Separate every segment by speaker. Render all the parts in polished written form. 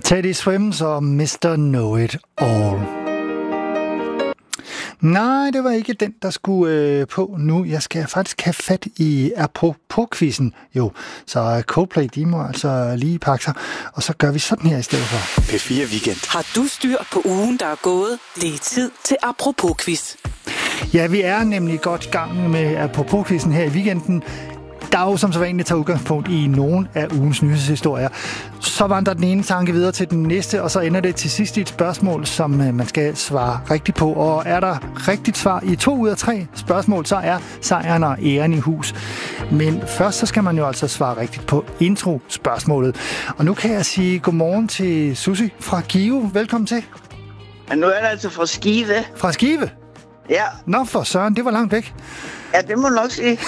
Speaker 1: Teddy Swims og Mr. Know It All. Nej, det var ikke den, der skulle på nu. Jeg skal faktisk have fat i apropos-quizzen. Jo, så Coldplay, de må altså lige pakke sig. Og så gør vi sådan her i stedet for.
Speaker 2: P4 Weekend.
Speaker 3: Har du styr på ugen, der er gået? Det er tid til apropos-quiz.
Speaker 1: Ja, vi er nemlig godt i gang med apropos-quizzen her i weekenden. Der er jo som så vanligt tager udgangspunkt i nogle af ugens nyhedshistorier. Så vandrer den ene tanke videre til den næste, og så ender det til sidst i et spørgsmål, som man skal svare rigtigt på. Og er der rigtigt svar i 2 ud af 3 spørgsmål, så er sejren og æren i hus. Men først så skal man jo altså svare rigtigt på intro-spørgsmålet. Og nu kan jeg sige godmorgen til Susie fra Give. Velkommen til.
Speaker 4: Men nu er det altså fra Skive.
Speaker 1: Fra Skive?
Speaker 4: Ja.
Speaker 1: Nå for søren, det var langt væk.
Speaker 4: Ja, det må du nok sige.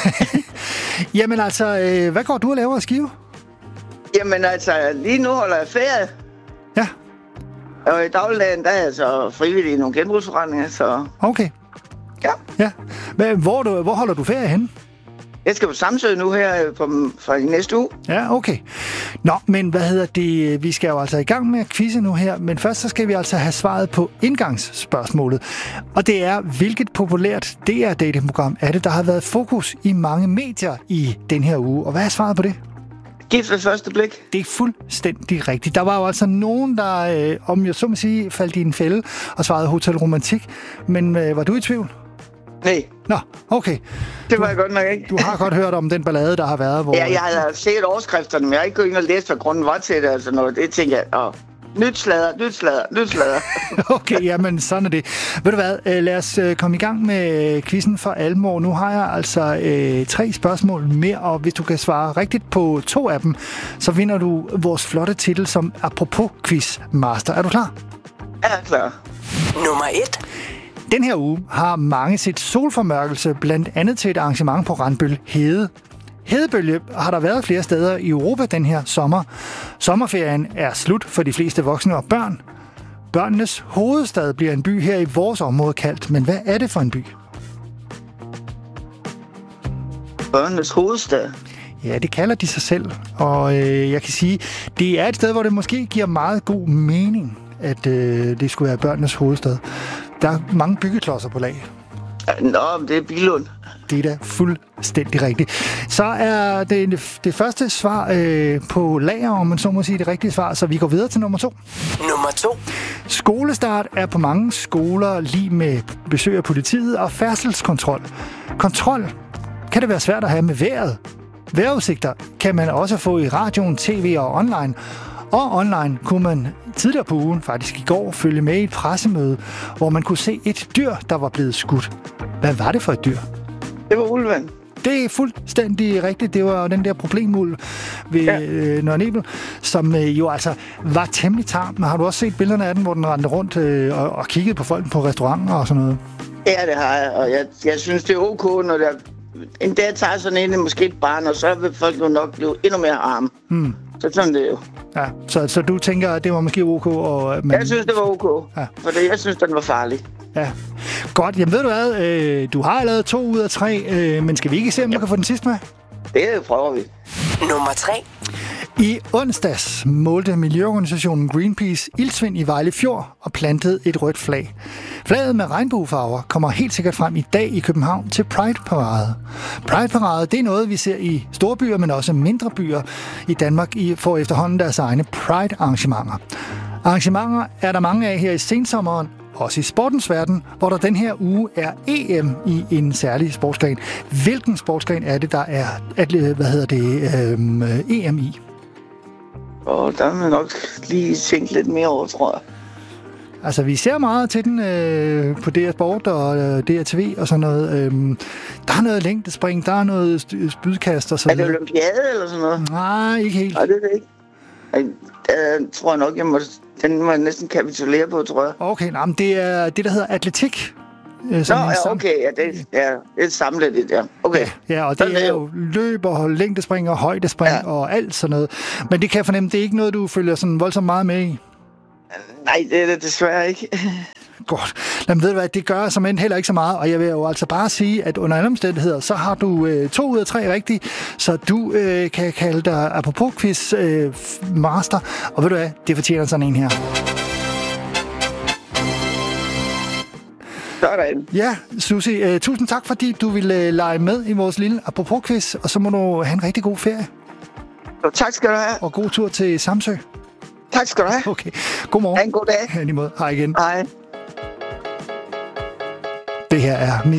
Speaker 1: Jamen altså, hvad går du og laver af Skive?
Speaker 4: Jamen altså, lige nu holder jeg ferie.
Speaker 1: Ja.
Speaker 4: Og i dagligdagen, der er jeg så frivillig i nogle genbrugsforretninger, så...
Speaker 1: Okay.
Speaker 4: Ja.
Speaker 1: Ja. Hvor holder du ferie henne?
Speaker 4: Jeg skal på Samsø nu her fra næste uge.
Speaker 1: Ja, okay. Nå, men vi skal jo altså i gang med at quizze nu her, men først så skal vi altså have svaret på indgangsspørgsmålet. Og det er, hvilket populært DR-datingprogram er det, der har været fokus i mange medier i den her uge? Og hvad er svaret på det?
Speaker 4: Gift ved første blik.
Speaker 1: Det er fuldstændig rigtigt. Der var jo altså nogen, der, om jeg så må sige, faldt i en fælde og svarede Hotel Romantik. Men var du i tvivl?
Speaker 4: Nej.
Speaker 1: Nå, okay.
Speaker 4: Det var jeg godt nok ikke.
Speaker 1: Du har godt hørt om den ballade, der har været, hvor...
Speaker 4: Ja, jeg har set overskrifterne, men jeg har ikke gået ind og læst, hvad grunden var til det. Altså noget. Det tænker jeg, nyt slader.
Speaker 1: Okay, jamen sådan er det. Ved du hvad, lad os komme i gang med quizzen for alvor. Nu har jeg altså 3 spørgsmål mere, og hvis du kan svare rigtigt på 2 af dem, så vinder du vores flotte titel som Apropos Quizmaster. Er du klar?
Speaker 4: Jeg er klar.
Speaker 3: Nummer 1.
Speaker 1: Den her uge har mange set solformørkelse, blandt andet til et arrangement på Randbøl Hede. Hedebølge har der været flere steder i Europa den her sommer. Sommerferien er slut for de fleste voksne og børn. Børnenes hovedstad bliver en by her i vores område kaldt, men hvad er det for en by?
Speaker 4: Børnenes hovedstad?
Speaker 1: Ja, det kalder de sig selv, og jeg kan sige, det er et sted, hvor det måske giver meget god mening, at det skulle være børnenes hovedstad. Der er mange byggeklodser på lag.
Speaker 4: Nå, det er Billund.
Speaker 1: Det er da fuldstændig rigtigt. Så er det første svar på lager, om man så må sige det rigtige svar, så vi går videre til nummer 2.
Speaker 3: Nummer 2.
Speaker 1: Skolestart er på mange skoler lige med besøg af politiet og færdselskontrol. Kontrol kan det være svært at have med vejret. Vejrudsigter kan man også få i radioen, tv og online. Og online kunne man tidligere på ugen, faktisk i går, følge med i et pressemøde, hvor man kunne se et dyr, der var blevet skudt. Hvad var det for et dyr?
Speaker 4: Det var ulven.
Speaker 1: Det er fuldstændig rigtigt. Det var den der problemulv ved Nørre Nebel, som jo altså var temmelig tam. Men har du også set billederne af den, hvor den rendte rundt og kiggede på folk på restauranter og sådan noget?
Speaker 4: Ja, det har jeg. Og jeg synes, det er ok, når der en dag tager sådan en, måske et barn, og så vil folk jo nok blive endnu mere arme. Så sådan det jo.
Speaker 1: Ja, så du tænker, at det var måske ok?
Speaker 4: Jeg synes, det var ok. Ja. For jeg synes, den var farlig.
Speaker 1: Ja. Godt. Jamen ved du hvad? Du har lavet 2 ud af 3, men skal vi ikke se, om du kan få den sidste med?
Speaker 4: Det prøver vi.
Speaker 3: Nummer 3.
Speaker 1: I onsdags målte miljøorganisationen Greenpeace iltsvind i Vejle Fjord og plantede et rødt flag. Flaget med regnbuefarver kommer helt sikkert frem i dag i København til Pride-parade. Pride-parade, det er noget, vi ser i store byer, men også mindre byer i Danmark får efterhånden deres egne Pride-arrangementer. Arrangementer er der mange af her i sensommeren, også i sportens verden, hvor der den her uge er EM i en særlig sportsgren. Hvilken sportsgren er det, der er EM i?
Speaker 4: Der er man nok lige tænkt lidt mere over, tror jeg.
Speaker 1: Altså, vi ser meget til den på DR Sport og DR TV og sådan noget. Der er noget længdespring, der er noget spydkast og sådan noget.
Speaker 4: Er det olympiade eller sådan noget?
Speaker 1: Nej, ikke helt.
Speaker 4: Nej, det er det ikke. Der tror jeg nok, den må jeg næsten kapitulere på, tror jeg.
Speaker 1: Okay, men det er det, der hedder atletik.
Speaker 4: Okay, det er samlet det der. Okay.
Speaker 1: Ja, og det er jo løb og længdespring og højdespring og alt sådan noget. Men det kan jeg fornemme, det er ikke noget, du følger sådan voldsomt meget med i?
Speaker 4: Nej, det er det desværre ikke.
Speaker 1: Godt. Jamen ved du hvad, det gør som end heller ikke så meget, og jeg vil jo altså bare sige, at under alle omstændigheder, så har du 2 ud af 3 rigtige, så du kan kalde dig apropos quiz master, og ved du hvad, det fortjener sådan en her.
Speaker 4: Sådan.
Speaker 1: Ja, Susie, tusind tak, fordi du ville lege med i vores lille apropos quiz, og så må du have en rigtig god ferie.
Speaker 4: Og tak skal du have.
Speaker 1: Og god tur til Samsø.
Speaker 4: Tak skal du have.
Speaker 1: Okay, godmorgen.
Speaker 4: Ha' en god dag.
Speaker 1: Lige måde. Hej igen.
Speaker 4: Hej.
Speaker 1: Det her er